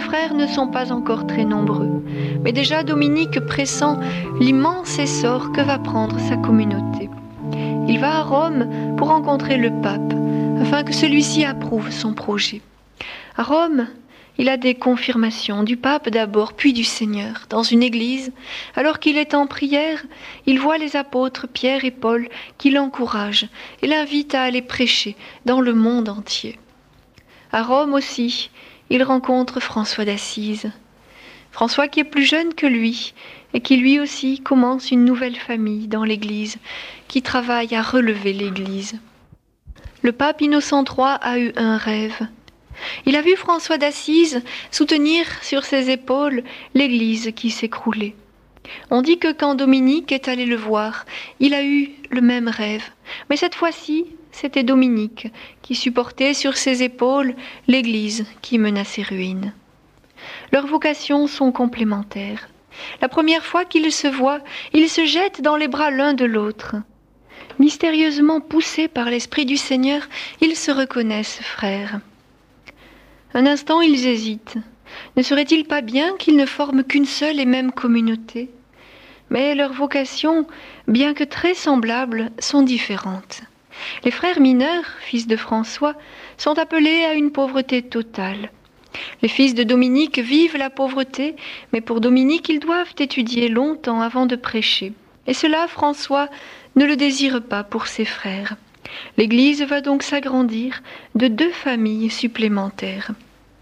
frères ne sont pas encore très nombreux, mais déjà Dominique pressent l'immense essor que va prendre sa communauté. Il va à Rome pour rencontrer le pape, afin que celui-ci approuve son projet. À Rome, il a des confirmations du pape d'abord, puis du Seigneur. Dans une église, alors qu'il est en prière, il voit les apôtres Pierre et Paul qui l'encouragent et l'invitent à aller prêcher dans le monde entier. À Rome aussi, il rencontre François d'Assise. François qui est plus jeune que lui et qui lui aussi commence une nouvelle famille dans l'Église, qui travaille à relever l'Église. Le pape Innocent III a eu un rêve. Il a vu François d'Assise soutenir sur ses épaules l'Église qui s'écroulait. On dit que quand Dominique est allé le voir, il a eu le même rêve, mais cette fois-ci, c'était Dominique qui supportait sur ses épaules l'Église qui menaçait ruine. Leurs vocations sont complémentaires. La première fois qu'ils se voient, ils se jettent dans les bras l'un de l'autre. Mystérieusement poussés par l'Esprit du Seigneur, ils se reconnaissent frères. Un instant, ils hésitent. Ne serait-il pas bien qu'ils ne forment qu'une seule et même communauté ? Mais leurs vocations, bien que très semblables, sont différentes. Les frères mineurs, fils de François, sont appelés à une pauvreté totale. Les fils de Dominique vivent la pauvreté, mais pour Dominique, ils doivent étudier longtemps avant de prêcher. Et cela, François ne le désire pas pour ses frères. L'Église va donc s'agrandir de 2 familles supplémentaires.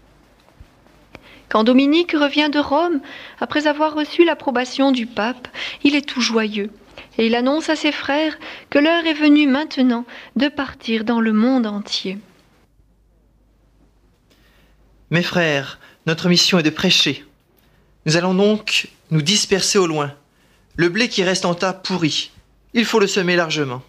Quand Dominique revient de Rome, après avoir reçu l'approbation du pape, il est tout joyeux. Et il annonce à ses frères que l'heure est venue maintenant de partir dans le monde entier. Mes frères, notre mission est de prêcher. Nous allons donc nous disperser au loin. Le blé qui reste en tas pourrit. Il faut le semer largement.